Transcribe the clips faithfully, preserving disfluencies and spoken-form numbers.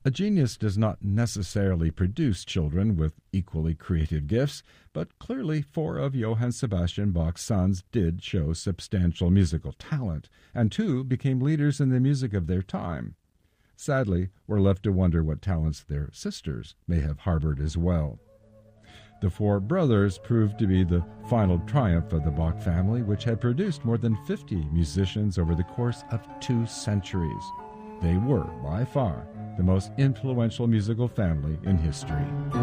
A genius does not necessarily produce children with equally creative gifts, but clearly four of Johann Sebastian Bach's sons did show substantial musical talent, and two became leaders in the music of their time. Sadly, we're left to wonder what talents their sisters may have harbored as well. The four brothers proved to be the final triumph of the Bach family, which had produced more than fifty musicians over the course of two centuries. They were, by far, the most influential musical family in history.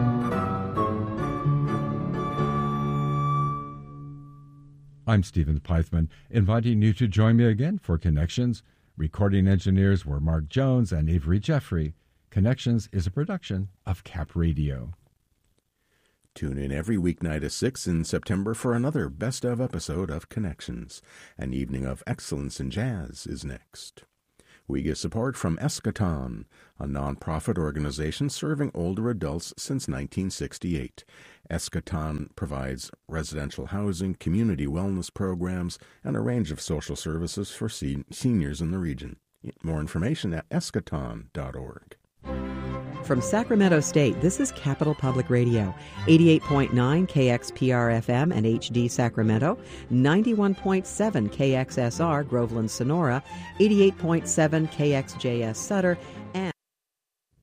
I'm Stephen Pythman, inviting you to join me again for Connections. Recording engineers were Mark Jones and Avery Jeffrey. Connections is a production of Cap Radio. Tune in every weeknight at six in September for another best-of episode of Connections. An evening of excellence in jazz is next. We get support from Eschaton, a non-profit organization serving older adults since nineteen sixty-eight. Eschaton provides residential housing, community wellness programs, and a range of social services for se- seniors in the region. More information at eschaton dot org. From Sacramento State, this is Capital Public Radio, eighty-eight point nine K X P R F M and H D Sacramento, ninety-one point seven K X S R Groveland Sonora, eighty-eight point seven K X J S Sutter, and